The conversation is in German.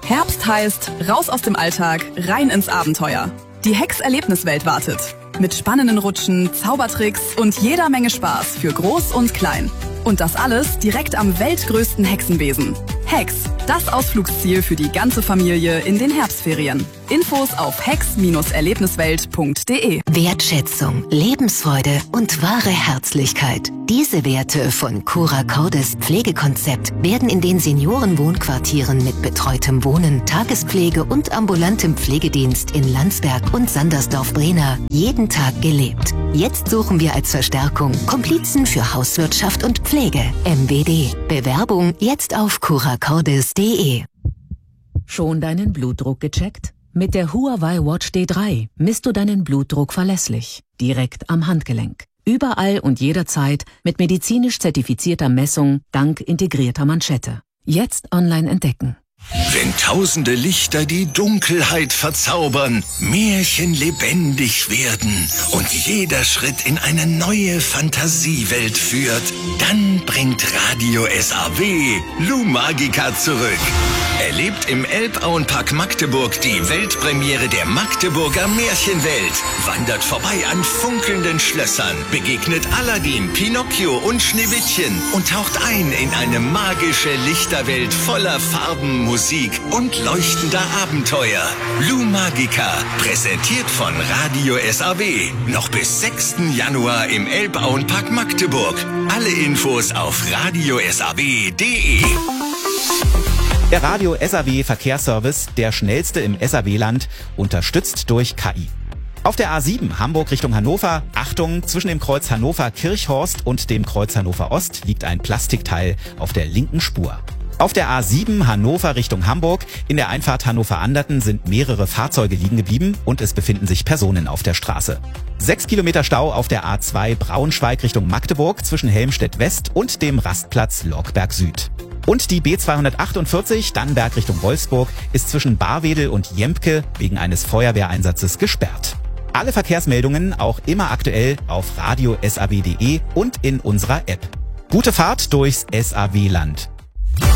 Herbst heißt, raus aus dem Alltag, rein ins Abenteuer. Die Hex-Erlebniswelt wartet. Mit spannenden Rutschen, Zaubertricks und jeder Menge Spaß für Groß und Klein. Und das alles direkt am weltgrößten Hexenbesen. Hex, das Ausflugsziel für die ganze Familie in den Herbstferien. Infos auf hex-erlebniswelt.de. Wertschätzung, Lebensfreude und wahre Herzlichkeit. Diese Werte von Cura Cordis Pflegekonzept werden in den Seniorenwohnquartieren mit betreutem Wohnen, Tagespflege und ambulantem Pflegedienst in Landsberg und Sandersdorf-Brena jeden Tag gelebt. Jetzt suchen wir als Verstärkung Komplizen für Hauswirtschaft und Pflege. MWD. Bewerbung jetzt auf curacordis.de. Schon deinen Blutdruck gecheckt? Mit der Huawei Watch D3 misst du deinen Blutdruck verlässlich, direkt am Handgelenk. Überall und jederzeit mit medizinisch zertifizierter Messung dank integrierter Manschette. Jetzt online entdecken. Wenn tausende Lichter die Dunkelheit verzaubern, Märchen lebendig werden und jeder Schritt in eine neue Fantasiewelt führt, dann bringt Radio SAW Lumagica zurück. Erlebt im Elbauenpark Magdeburg die Weltpremiere der Magdeburger Märchenwelt. Wandert vorbei an funkelnden Schlössern, begegnet Aladdin, Pinocchio und Schneewittchen und taucht ein in eine magische Lichterwelt voller Farben, Musik und leuchtender Abenteuer. Lumagica, präsentiert von Radio SAW. Noch bis 6. Januar im Elbauenpark Magdeburg. Alle Infos auf radiosaw.de. Der Radio SAW Verkehrsservice, der schnellste im SAW-Land, unterstützt durch KI. Auf der A7 Hamburg Richtung Hannover, Achtung, zwischen dem Kreuz Hannover-Kirchhorst und dem Kreuz Hannover-Ost liegt ein Plastikteil auf der linken Spur. Auf der A7 Hannover Richtung Hamburg, in der Einfahrt Hannover-Anderten sind mehrere Fahrzeuge liegen geblieben und es befinden sich Personen auf der Straße. 6 Kilometer Stau auf der A2 Braunschweig Richtung Magdeburg zwischen Helmstedt West und dem Rastplatz Lorkberg Süd. Und die B248 Dannenberg Richtung Wolfsburg ist zwischen Barwedel und Jempke wegen eines Feuerwehreinsatzes gesperrt. Alle Verkehrsmeldungen auch immer aktuell auf radiosaw.de und in unserer App. Gute Fahrt durchs SAW-Land.